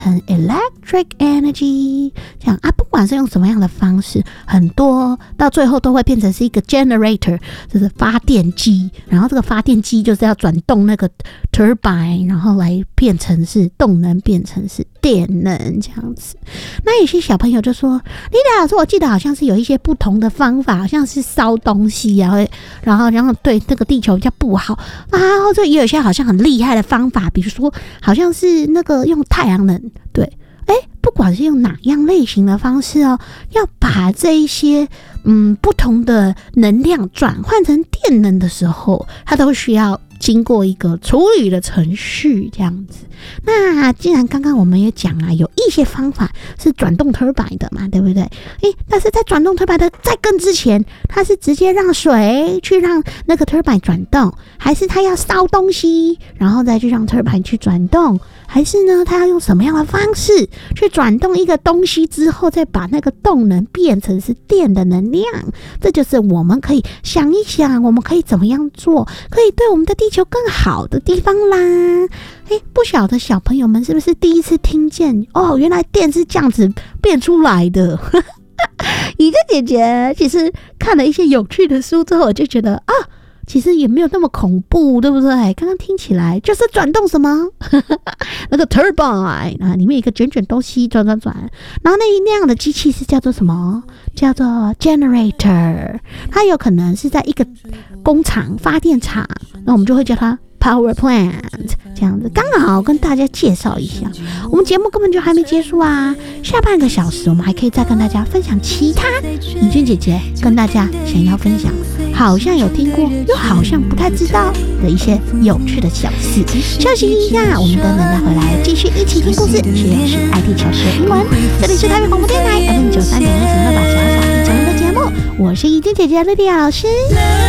很 electric energy 这样啊，不管是用什么样的方式，很多到最后都会变成是一个 generator， 就是发电机，然后这个发电机就是要转动那个 turbine， 然后来变成是动能，变成是电能这样子。那有些小朋友就说，丽丽老师，我记得好像是有一些不同的方法，好像是烧东西啊，然后对这个地球比较不好啊，或者也有些好像很厉害的方法，比如说好像是那个用太阳能，对。不管是用哪样类型的方式哦，要把这一些不同的能量转换成电能的时候，它都需要经过一个处理的程序这样子。那既然刚刚我们也讲啊，有一些方法是转动 turbine 的嘛，对不对？但是在转动 turbine 的在更之前，它是直接让水去让那个 turbine 转动，还是它要烧东西然后再去让 turbine 去转动，还是呢它要用什么样的方式去转动一个东西之后再把那个动能变成是电的能量？这就是我们可以想一想，我们可以怎么样做可以对我们的地球更好的地方啦。不晓得小朋友们是不是第一次听见哦，原来电是这样子变出来的。怡珍姐姐其实看了一些有趣的书之后，我就觉得啊，其实也没有那么恐怖，对不对？刚刚听起来就是转动什么那个 turbine 啊，里面有一个卷东西转，然后那样的机器是叫做什么？叫做 generator。 它有可能是在一个工厂发电厂，那我们就会叫它Power Plant 这样子，刚好跟大家介绍一下。我们节目根本就还没结束啊，下半个小时我们还可以再跟大家分享其他怡君姐姐跟大家想要分享，好像有听过又好像不太知道的一些有趣的小事。休息一下，我们等再回来继续一起听故事，学的是 IT 巧学英文。这里是台北广播电台 FM93.1 小小一成的节目，我是怡君姐姐莉莉老师。